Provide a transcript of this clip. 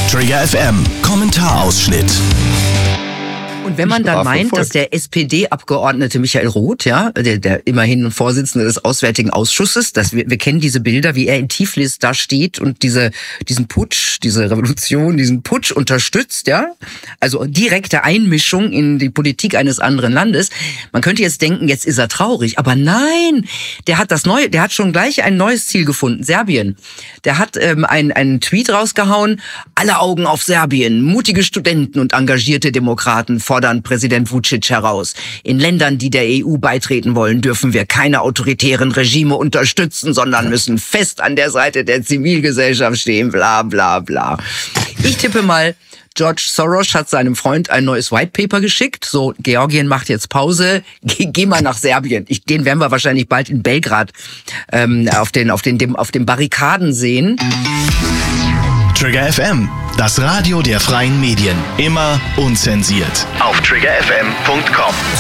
Trigger FM Kommentarausschnitt. Und wenn man dann meint, dass der SPD-Abgeordnete Michael Roth, ja, der immerhin Vorsitzende des Auswärtigen Ausschusses, wir kennen diese Bilder, wie er in Tiflis da steht und diesen Putsch, diese Revolution, diesen Putsch unterstützt, ja, also direkte Einmischung in die Politik eines anderen Landes. Man könnte jetzt denken, jetzt ist er traurig, aber nein, der hat schon gleich ein neues Ziel gefunden, Serbien. Der hat einen Tweet rausgehauen: Alle Augen auf Serbien, mutige Studenten und engagierte Demokraten fordern Präsident Vučić heraus. In Ländern, die der EU beitreten wollen, dürfen wir keine autoritären Regime unterstützen, sondern müssen fest an der Seite der Zivilgesellschaft stehen, bla bla bla. Ich tippe mal, George Soros hat seinem Freund ein neues White Paper geschickt. So, Georgien macht jetzt Pause, geh mal nach Serbien. Den werden wir wahrscheinlich bald in Belgrad auf den Barrikaden sehen. Trigger FM, das Radio der freien Medien. Immer unzensiert. Auf triggerfm.com.